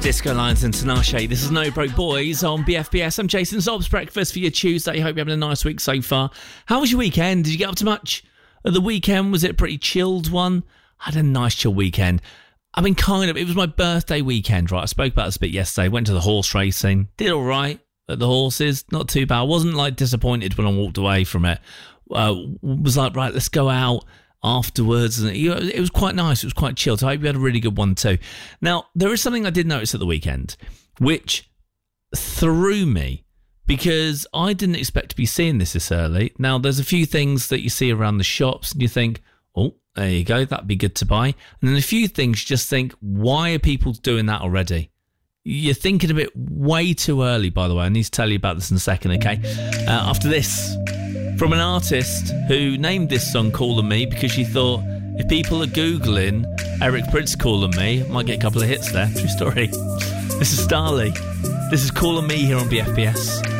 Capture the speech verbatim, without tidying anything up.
Disco Lions and Tinashe. This is No Broke Boys on B F B S. I'm Jason Zob's breakfast for your Tuesday. Hope you're having a nice week so far. How was your weekend? Did you get up to much at the weekend? Was it a pretty chilled one? I had a nice chill weekend. I mean, kind of. It was my birthday weekend, right? I spoke about this a bit yesterday. Went to the horse racing. Did all right at the horses. Not too bad. I wasn't like disappointed when I walked away from it. Uh, was like, right, let's go out afterwards, and you know, it was quite nice. It was quite chilled. So I hope you had a really good one too. Now, there is something I did notice at the weekend which threw me, because I didn't expect to be seeing this this early. Now, there's a few things that you see around the shops and you think, oh, there you go, that'd be good to buy. And then a few things you just think, why are people doing that already? You're thinking a bit way too early, by the way. I need to tell you about this in a second, okay? Uh, after this, from an artist who named this song Calling Me because she thought, if people are Googling Eric Prydz Calling Me, I might get a couple of hits there. True story. This is Starley. This is Calling Me here on B F B S.